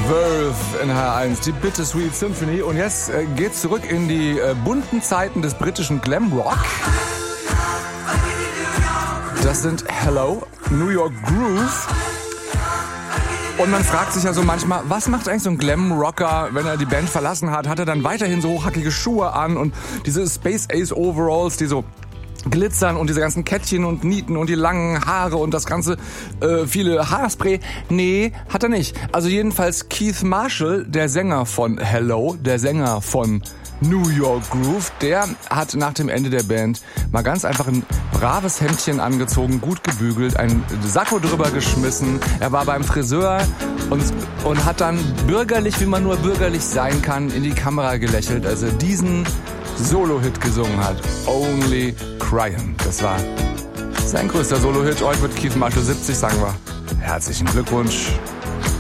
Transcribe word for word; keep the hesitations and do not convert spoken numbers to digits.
Verve in H eins, die Bittersweet Symphony. Und jetzt äh, geht's zurück in die äh, bunten Zeiten des britischen Glamrock. Das sind Hello, New York Groove. Und man fragt sich ja so manchmal, was macht eigentlich so ein Glamrocker, wenn er die Band verlassen hat? Hat er dann weiterhin so hochhackige Schuhe an und diese Space Ace Overalls, die so glitzern und diese ganzen Kettchen und Nieten und die langen Haare und das ganze äh, viele Haarspray? Nee, hat er nicht. Also jedenfalls Keith Marshall, der Sänger von Hello, der Sänger von New York Groove, der hat nach dem Ende der Band mal ganz einfach ein braves Hemdchen angezogen, gut gebügelt, ein Sakko drüber geschmissen. Er war beim Friseur und, und hat dann bürgerlich, wie man nur bürgerlich sein kann, in die Kamera gelächelt, als er diesen Solo-Hit gesungen hat. Only Crying. Das war sein größter Solo-Hit. Heute wird Keith Marshall siebzig, sagen wir. Herzlichen Glückwunsch.